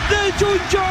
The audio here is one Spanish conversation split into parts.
del Chuncho.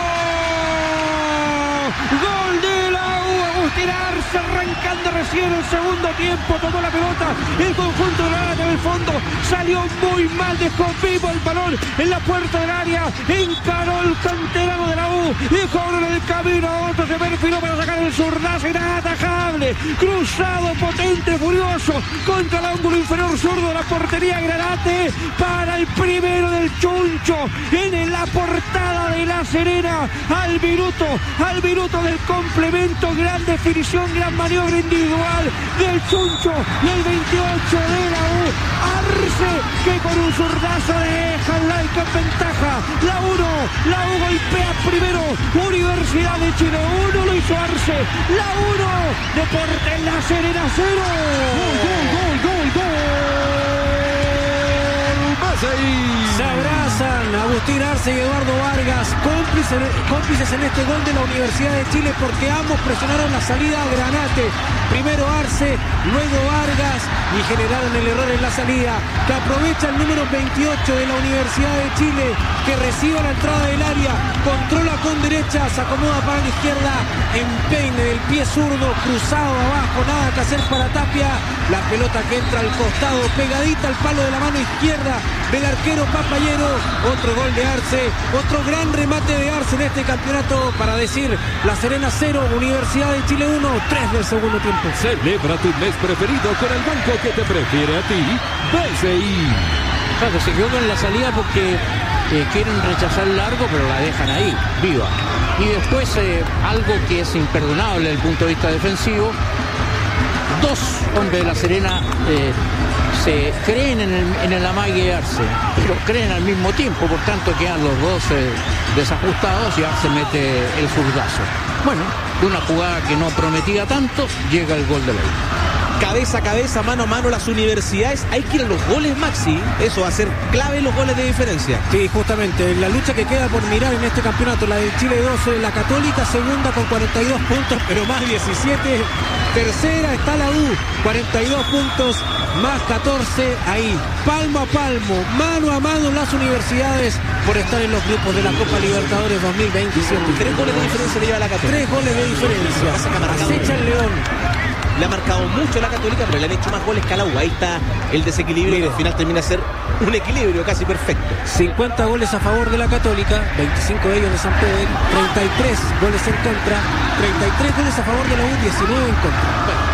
Gol de la U. Agustín Arce arrancando recién el segundo tiempo. Tomó la pelota. El conjunto de la área del fondo. Salió muy mal. Dejó vivo el balón en la puerta del área. Encaró el canterano de la U. Dejó uno en el camino. Otro se perfiló para sacar el zurdazo inatajable. Cruzado, potente, furioso. Contra el ángulo inferior zurdo de la portería Granate. Para el primero del Chuncho. En la portada de La Serena. Al minuto del complemento. Gran definición, gran maniobra individual del Chuncho. Del 28 de la U. Arce, que con un zurdazo deja el Laica en ventaja. La U golpea primero. Universidad de Chile 1, lo hizo Arce. La 1, Deportes La Serena 0. Gol. Se abrazan Agustín Arce y Eduardo Vargas, cómplices en este gol de la Universidad de Chile, porque ambos presionaron la salida a Granate. Primero Arce, luego Vargas, y generaron el error en la salida, que aprovecha el número 28 de la Universidad de Chile, que recibe la entrada del área, controla con derecha, se acomoda para la izquierda, empeine del pie zurdo, cruzado abajo, nada que hacer para Tapia. La pelota que entra al costado, pegadita al palo de la mano izquierda del arquero Papayero. Otro gol de Arce, otro gran remate de Arce en este campeonato para decir La Serena 0, Universidad de Chile 1, 3 del segundo tiempo. Celebra tu mes preferido con el banco que te prefiere a ti, BCI. Claro, se equivocan en la salida porque quieren rechazar el largo, pero la dejan ahí, viva. Y después algo que es imperdonable desde el punto de vista defensivo. Dos hombres de La Serena se creen en el amague de Arce, pero creen al mismo tiempo, por tanto quedan los dos desajustados y Arce mete el zurdazo. Bueno, de una jugada que no prometía tanto, llega el gol de la U. Cabeza a cabeza, mano a mano las universidades. Hay que ir a los goles, Maxi. Eso va a ser clave, los goles de diferencia. Sí, justamente, la lucha que queda por mirar en este campeonato, la de Chile 12, la Católica segunda con 42 puntos, pero más 17. Tercera está la U, 42 puntos, más 14, ahí, palmo a palmo, mano a mano las universidades por estar en los grupos de la Copa Libertadores 2027. 3 goles de diferencia le lleva la Católica. 3 goles de diferencia. Acecha el León. Le ha marcado mucho la Católica, pero le han hecho más goles que a la U. Ahí está el desequilibrio y al final termina a ser un equilibrio casi perfecto. 50 goles a favor de la Católica, 25 de ellos de San Pedro, 33 goles en contra, 33 goles a favor de la U, 19 en contra. Bueno.